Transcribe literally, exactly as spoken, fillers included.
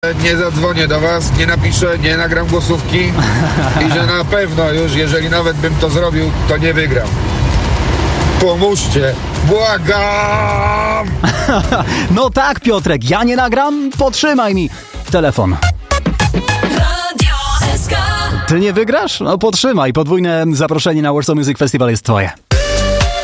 Nie zadzwonię do was, nie napiszę, nie nagram głosówki i że na pewno już, jeżeli nawet bym to zrobił, to nie wygram. Pomóżcie, błagam! No tak, Piotrek, ja nie nagram, potrzymaj mi telefon. Ty nie wygrasz? No potrzymaj, podwójne zaproszenie na Warsaw Music Festival jest twoje.